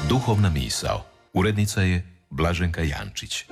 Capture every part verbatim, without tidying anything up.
Duhovna misao. Urednica je Blaženka Jančić.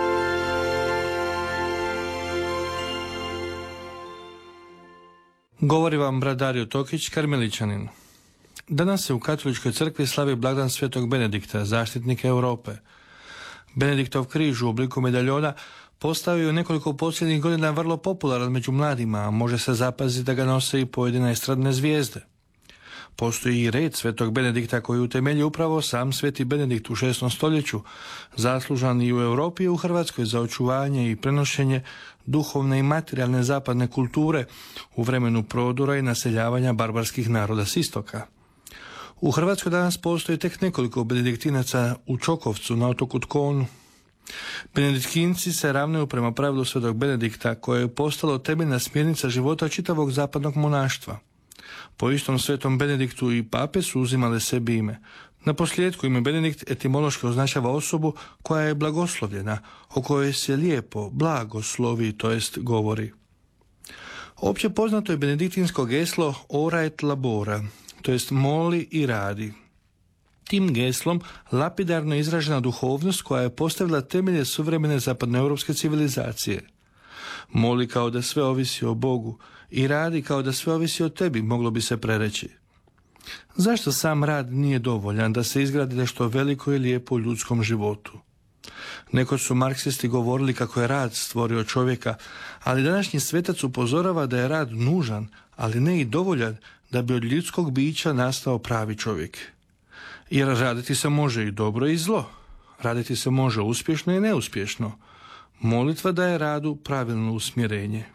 Govori vam brat Dario Tokić, karmeličanin. Danas se u katoličkoj crkvi slavi blagdan svetog Benedikta, zaštitnika Europe. Benediktov križ u obliku medaljona postao je u nekoliko posljednjih godina vrlo popularan među mladima, a može se zapaziti da ga nose i pojedine estradne zvijezde. Postoji i red svetog Benedikta koji utemelji upravo sam sveti Benedikt u šestom stoljeću, zaslužan i u Europi i u Hrvatskoj za očuvanje i prenošenje duhovne i materijalne zapadne kulture u vremenu prodora i naseljavanja barbarskih naroda s istoka. U Hrvatskoj danas postoji tek nekoliko benediktinaca u Čokovcu na otoku Tkonu. Benediktinci se ravnaju prema pravilu svetog Benedikta koje je postalo temeljna smjernica života čitavog zapadnog monaštva. Po istom svetom Benediktu i pape su uzimale sebi ime. Na posljedku ime Benedikt etimološki označava osobu koja je blagoslovljena, o kojoj se lijepo, blagoslovi, to jest govori. Opće poznato je benediktinsko geslo ora et labora, to jest moli i radi. Tim geslom lapidarno izražena duhovnost koja je postavila temelje suvremene zapadnoeuropske civilizacije. Moli kao da sve ovisi o Bogu i radi kao da sve ovisi o tebi, moglo bi se prereći. Zašto sam rad nije dovoljan da se izgradi nešto veliko i lijepo u ljudskom životu? Nekoć su marksisti govorili kako je rad stvorio čovjeka, ali današnji svetac upozorava da je rad nužan, ali ne i dovoljan da bi od ljudskog bića nastao pravi čovjek. Jer raditi se može i dobro i zlo. Raditi se može uspješno i neuspješno. Molitva daje radu pravilno usmjerenje.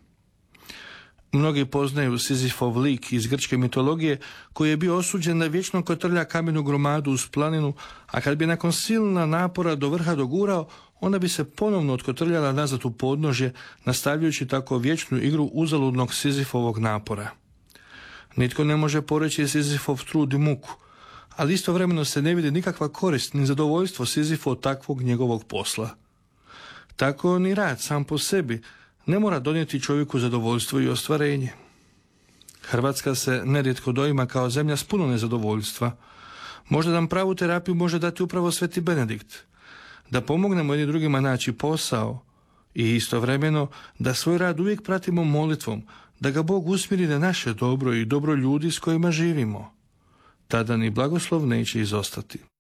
Mnogi poznaju Sizifov lik iz grčke mitologije koji je bio osuđen da vječno kotrlja kamenu gromadu uz planinu, a kad bi nakon silna napora do vrha dogurao, onda bi se ponovno otkotrljala nazad u podnožje, nastavljajući tako vječnu igru uzaludnog Sizifovog napora. Nitko ne može poreći Sizifov trud i muku, ali istovremeno se ne vidi nikakva korist ni zadovoljstvo Sizifo od takvog njegovog posla. Tako ni rad sam po sebi ne mora donijeti čovjeku zadovoljstvo i ostvarenje. Hrvatska se nerijetko doima kao zemlja s puno nezadovoljstva. Možda nam pravu terapiju može dati upravo sveti Benedikt. Da pomognemo jedni drugima naći posao i istovremeno da svoj rad uvijek pratimo molitvom, da ga Bog usmjeri na naše dobro i dobro ljudi s kojima živimo. Tada ni blagoslov neće izostati.